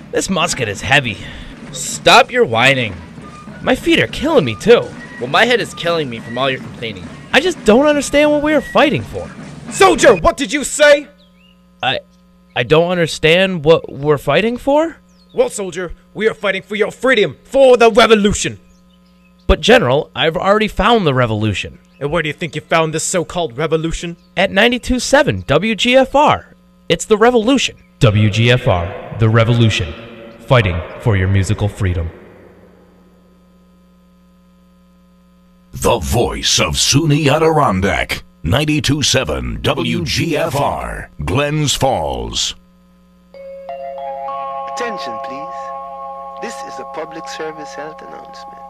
This musket is heavy. Stop your whining. My feet are killing me too. Well, my head is killing me from all your complaining. I just don't understand what we are fighting for. Soldier, what did you say? I don't understand what we're fighting for? Well, soldier, we are fighting for your freedom, for the revolution. But General, I've already found the revolution. And where do you think you found this so-called revolution? At 92.7 WGFR. It's the revolution. WGFR, the revolution. Fighting for your musical freedom. The voice of SUNY Adirondack. 92.7 WGFR, Glens Falls. Attention, please. This is a public service health announcement.